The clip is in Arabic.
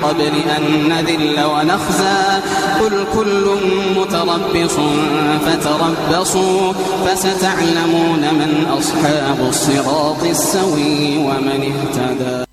قبل أن نذل ونخزى قل كل متربص فتربصوا فستعلمون من أصحاب الصراط السوي ومن اهتدى.